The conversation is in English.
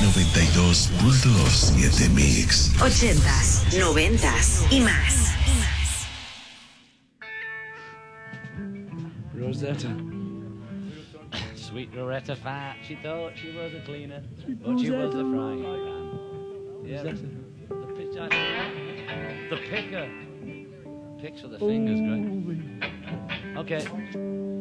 92.7 Mix. 80s, 90s y más. Rosetta. Sweet Loretta Fat. She thought she was a cleaner, but she was a frying pan. Yeah, the pitcher. The picker. Picks with the fingers, great. Okay.